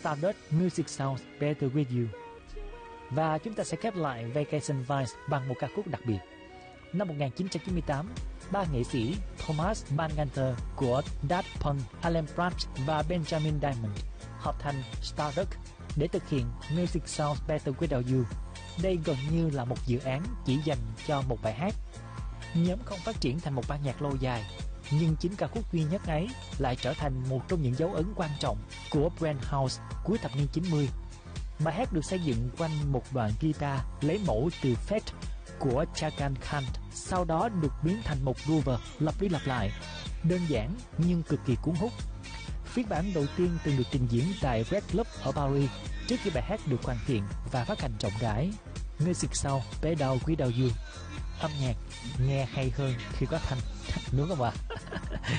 Stardust Music Sounds Better With You. Và chúng ta sẽ khép lại Vacation Vibes bằng một ca khúc đặc biệt. Năm 1998, ba nghệ sĩ Thomas Bangalter của Daft Punk, Alan Pratt và Benjamin Diamond hợp thành Stardust để thực hiện Music Sounds Better Without You. Đây gần như là một dự án chỉ dành cho một bài hát. Nhóm không phát triển thành một ban nhạc lâu dài, nhưng chính ca khúc duy nhất ấy lại trở thành một trong những dấu ấn quan trọng của Brand House cuối thập niên 90. Bài hát được xây dựng quanh một đoạn guitar lấy mẫu từ Fate của Chaka Khan, sau đó được biến thành một groove lặp đi lặp lại, đơn giản nhưng cực kỳ cuốn hút. Phiên bản đầu tiên từng được trình diễn tại Red Club ở Paris trước khi bài hát được hoàn thiện và phát hành rộng rãi. Music Sounds Better Without You, âm nhạc nghe hay hơn khi có thanh, đúng không ạ?